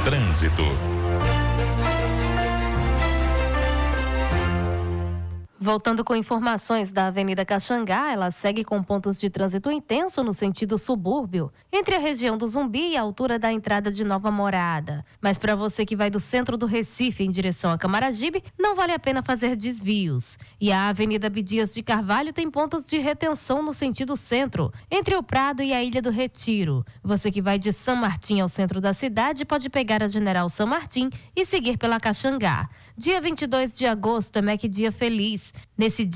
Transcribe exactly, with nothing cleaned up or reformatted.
Trânsito. Voltando com informações da Avenida Caxangá, ela segue com pontos de trânsito intenso no sentido subúrbio, entre a região do Zumbi e a altura da entrada de Nova Morada. Mas para você que vai do centro do Recife em direção a Camaragibe, não vale a pena fazer desvios. E a Avenida Abdias de Carvalho tem pontos de retenção no sentido centro, entre o Prado e a Ilha do Retiro. Você que vai de São Martim ao centro da cidade pode pegar a General São Martim e seguir pela Caxangá. Dia vinte e dois de agosto é Mac Dia Feliz. Nesse dia